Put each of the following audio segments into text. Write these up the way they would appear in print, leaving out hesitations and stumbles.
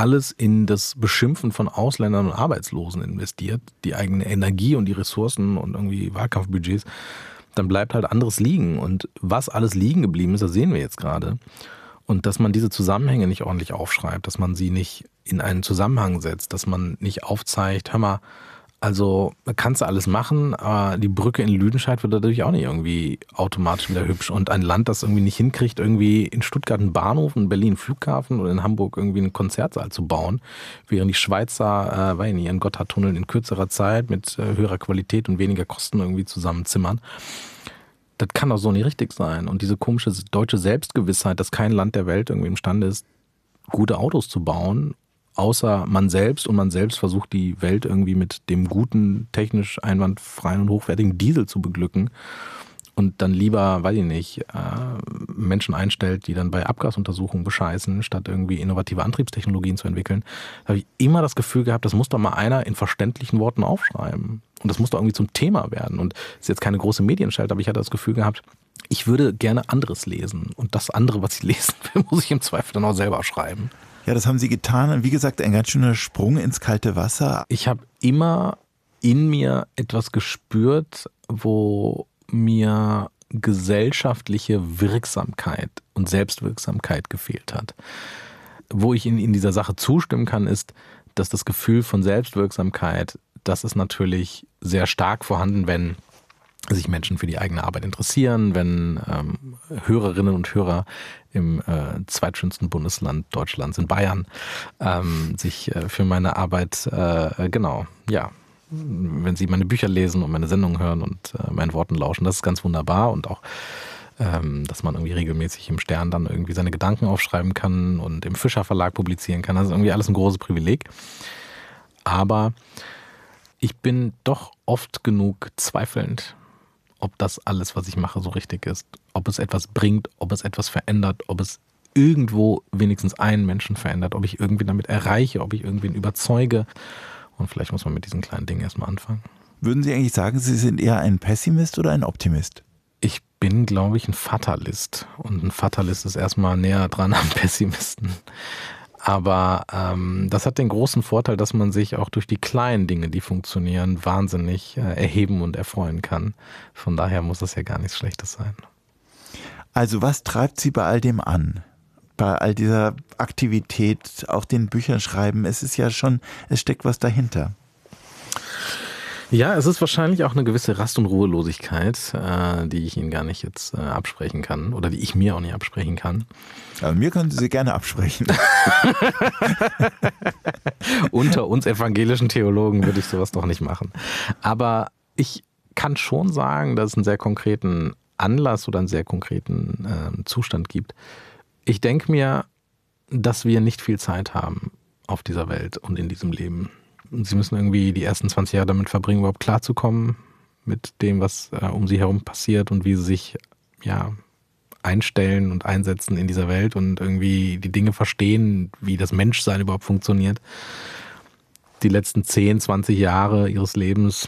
alles in das Beschimpfen von Ausländern und Arbeitslosen investiert, die eigene Energie und die Ressourcen und irgendwie Wahlkampfbudgets, dann bleibt halt anderes liegen. Und was alles liegen geblieben ist, das sehen wir jetzt gerade. Und dass man diese Zusammenhänge nicht ordentlich aufschreibt, dass man sie nicht in einen Zusammenhang setzt, dass man nicht aufzeigt, hör mal, also kannst du alles machen, aber die Brücke in Lüdenscheid wird dadurch auch nicht irgendwie automatisch wieder hübsch. Und ein Land, das irgendwie nicht hinkriegt, irgendwie in Stuttgart einen Bahnhof, in Berlin einen Flughafen oder in Hamburg irgendwie einen Konzertsaal zu bauen, während die Schweizer, ihren Gotthardtunnel in kürzerer Zeit mit höherer Qualität und weniger Kosten irgendwie zusammenzimmern. Das kann doch so nicht richtig sein. Und diese komische deutsche Selbstgewissheit, dass kein Land der Welt irgendwie imstande ist, gute Autos zu bauen, außer man selbst, und man selbst versucht die Welt irgendwie mit dem guten, technisch einwandfreien und hochwertigen Diesel zu beglücken und dann lieber, weiß ich nicht, Menschen einstellt, die dann bei Abgasuntersuchungen bescheißen, statt irgendwie innovative Antriebstechnologien zu entwickeln, da habe ich immer das Gefühl gehabt, das muss doch mal einer in verständlichen Worten aufschreiben. Und das muss doch irgendwie zum Thema werden. Und es ist jetzt keine große Medienschelte, aber ich hatte das Gefühl gehabt, ich würde gerne anderes lesen. Und das andere, was ich lesen will, muss ich im Zweifel dann auch selber schreiben. Ja, das haben Sie getan. Und wie gesagt, ein ganz schöner Sprung ins kalte Wasser. Ich habe immer in mir etwas gespürt, wo mir gesellschaftliche Wirksamkeit und Selbstwirksamkeit gefehlt hat. Wo ich in dieser Sache zustimmen kann, ist, dass das Gefühl von Selbstwirksamkeit, das ist natürlich sehr stark vorhanden, wenn sich Menschen für die eigene Arbeit interessieren, wenn Hörerinnen und Hörer im zweitschönsten Bundesland Deutschlands in Bayern sich für meine Arbeit, wenn sie meine Bücher lesen und meine Sendungen hören und meinen Worten lauschen. Das ist ganz wunderbar und auch, dass man irgendwie regelmäßig im Stern dann irgendwie seine Gedanken aufschreiben kann und im Fischer Verlag publizieren kann. Das ist irgendwie alles ein großes Privileg. Aber ich bin doch oft genug zweifelnd, ob das alles, was ich mache, so richtig ist. Ob es etwas bringt, ob es etwas verändert, ob es irgendwo wenigstens einen Menschen verändert, ob ich irgendwie damit erreiche, ob ich irgendwen überzeuge. Und vielleicht muss man mit diesen kleinen Dingen erstmal anfangen. Würden Sie eigentlich sagen, Sie sind eher ein Pessimist oder ein Optimist? Ich bin, glaube ich, ein Fatalist. Und ein Fatalist ist erstmal näher dran am Pessimisten. Aber das hat den großen Vorteil, dass man sich auch durch die kleinen Dinge, die funktionieren, wahnsinnig erheben und erfreuen kann. Von daher muss das ja gar nichts Schlechtes sein. Also was treibt Sie bei all dem an? Bei all dieser Aktivität, auch den Büchern schreiben, es ist ja schon, es steckt was dahinter. Ja, es ist wahrscheinlich auch eine gewisse Rast- und Ruhelosigkeit, die ich Ihnen gar nicht jetzt absprechen kann oder die ich mir auch nicht absprechen kann. Aber mir können Sie gerne absprechen. Unter uns evangelischen Theologen würde ich sowas doch nicht machen. Aber ich kann schon sagen, dass es einen sehr konkreten Anlass oder einen sehr konkreten Zustand gibt. Ich denke mir, dass wir nicht viel Zeit haben auf dieser Welt und in diesem Leben. Sie müssen irgendwie die ersten 20 Jahre damit verbringen, überhaupt klarzukommen mit dem, was um sie herum passiert und wie sie sich einstellen und einsetzen in dieser Welt und irgendwie die Dinge verstehen, wie das Menschsein überhaupt funktioniert. Die letzten 10, 20 Jahre ihres Lebens,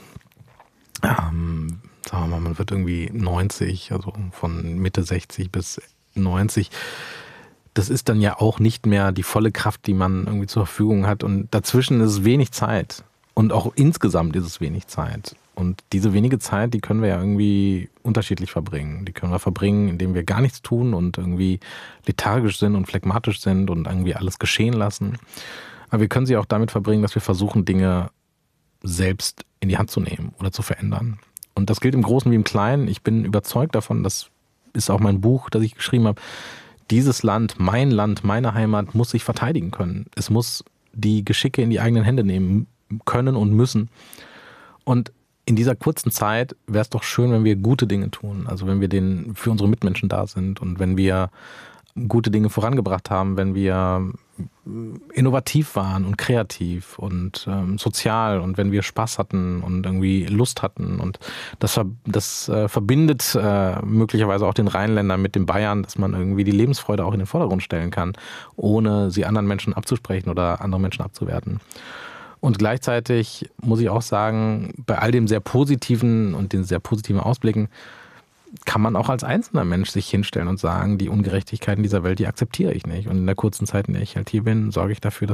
sagen wir mal, man wird irgendwie 90, also von Mitte 60 bis 90. Das ist dann ja auch nicht mehr die volle Kraft, die man irgendwie zur Verfügung hat. Und dazwischen ist es wenig Zeit. Und auch insgesamt ist es wenig Zeit. Und diese wenige Zeit, die können wir ja irgendwie unterschiedlich verbringen. Die können wir verbringen, indem wir gar nichts tun und irgendwie lethargisch sind und phlegmatisch sind und irgendwie alles geschehen lassen. Aber wir können sie auch damit verbringen, dass wir versuchen, Dinge selbst in die Hand zu nehmen oder zu verändern. Und das gilt im Großen wie im Kleinen. Ich bin überzeugt davon, das ist auch mein Buch, das ich geschrieben habe, dieses Land, meine Heimat muss sich verteidigen können. Es muss die Geschicke in die eigenen Hände nehmen können und müssen. Und in dieser kurzen Zeit wäre es doch schön, wenn wir gute Dinge tun. Also wenn wir für unsere Mitmenschen da sind und wenn wir gute Dinge vorangebracht haben, wenn wir innovativ waren und kreativ und sozial und wenn wir Spaß hatten und irgendwie Lust hatten. Und das verbindet möglicherweise auch den Rheinländer mit den Bayern, dass man irgendwie die Lebensfreude auch in den Vordergrund stellen kann, ohne sie anderen Menschen abzusprechen oder andere Menschen abzuwerten. Und gleichzeitig muss ich auch sagen, bei all dem sehr Positiven und den sehr positiven Ausblicken kann man auch als einzelner Mensch sich hinstellen und sagen, die Ungerechtigkeiten dieser Welt, die akzeptiere ich nicht. Und in der kurzen Zeit, in der ich halt hier bin, sorge ich dafür, dass